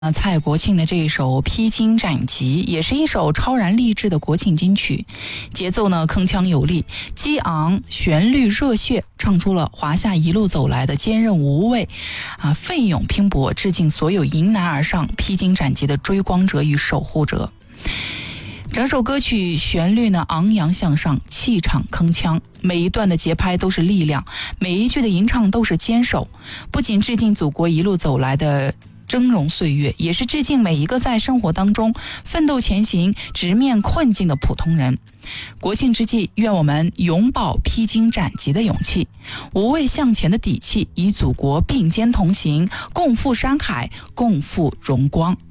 蔡国庆的这一首《披荆斩棘》也是一首超然励志的国庆金曲，节奏呢铿锵有力、激昂，旋律热血，唱出了华夏一路走来的坚韧无畏奋勇拼搏，致敬所有迎难而上、披荆斩棘的追光者与守护者。整首歌曲旋律呢昂扬向上，气场铿锵，每一段的节拍都是力量，每一句的吟唱都是坚守，不仅致敬祖国一路走来的峥嵘岁月，也是致敬每一个在生活当中奋斗前行、直面困境的普通人。国庆之际，愿我们永葆披荆斩棘的勇气，无畏向前的底气，与祖国并肩同行，共赴山海，共赴荣光。